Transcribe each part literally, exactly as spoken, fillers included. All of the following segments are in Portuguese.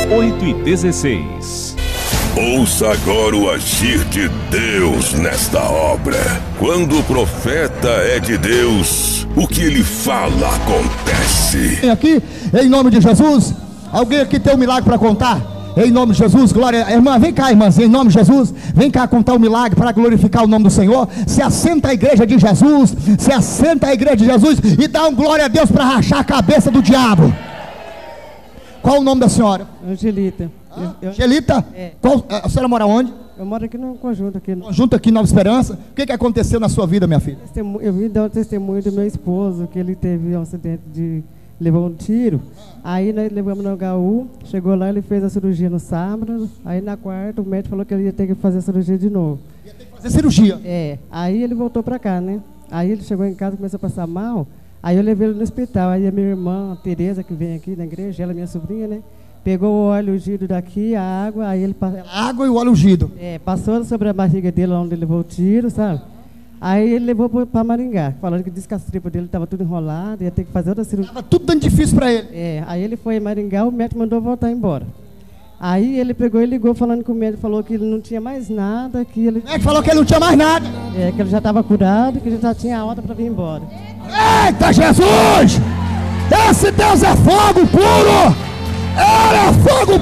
oito e dezesseis. Ouça agora o agir de Deus nesta obra. Quando o profeta é de Deus, o que ele fala acontece. Aqui, em nome de Jesus, alguém aqui tem um milagre para contar? Em nome de Jesus, glória. Irmã, vem cá, irmãzinha, em nome de Jesus, vem cá contar o um milagre para glorificar o nome do Senhor. Se assenta a igreja de Jesus, se assenta a igreja de Jesus e dá um glória a Deus para rachar a cabeça do diabo. Qual o nome da senhora? Angelita. Ah, eu, Angelita? É. Qual, a senhora mora onde? Eu moro aqui no conjunto. Aqui no... Conjunto aqui, Nova Esperança. O que, que aconteceu na sua vida, minha filha? Eu vim dar um testemunho do meu esposo, que ele teve um acidente de... levou um tiro. Aí nós levamos no H U, chegou lá, ele fez a cirurgia no sábado. Aí na quarta o médico falou que ele ia ter que fazer a cirurgia de novo. Ia ter que fazer cirurgia? É. Aí ele voltou pra cá, né? Aí ele chegou em casa, começou a passar mal. Aí eu levei ele no hospital. Aí a minha irmã, a Tereza, que vem aqui na igreja, ela é minha sobrinha, né? Pegou o óleo ungido daqui, a água, aí ele... A água e o óleo ungido. É, passou sobre a barriga dele, onde ele levou o tiro, sabe? Aí ele levou para Maringá, falando que disse que as tripas dele estava tudo enrolado, ia ter que fazer outra cirurgia. Estava tudo dando difícil para ele. É, aí ele foi em Maringá, o médico mandou voltar embora. Aí ele pegou e ligou falando que o médico falou que ele não tinha mais nada, que ele... O médico falou que ele não tinha mais nada. É, que ele já estava curado, que ele já tinha alta para vir embora. Eita Jesus! Esse Deus é fogo puro! Era fogo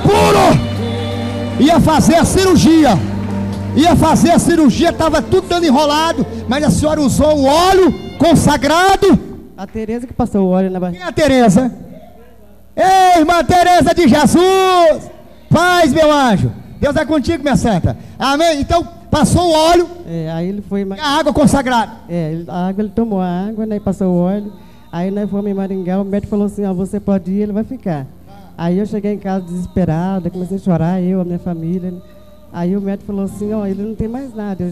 puro! Ia fazer a cirurgia. Ia fazer a cirurgia, estava tudo dando enrolado, mas a senhora usou o óleo consagrado. A Tereza que passou o óleo na barriga. Quem é a Tereza? Ei, irmã Tereza de Jesus! Paz, meu anjo. Deus é contigo, minha santa. Amém? Então, passou o óleo. É, aí ele foi... E a água consagrada. É, a água, ele tomou a água, né, passou o óleo. Aí nós fomos em Maringá, o médico falou assim, ó, você pode ir, ele vai ficar. Aí eu cheguei em casa desesperada, comecei a chorar, eu, a minha família, né? Aí o médico falou assim, ó, ele não tem mais nada. Eu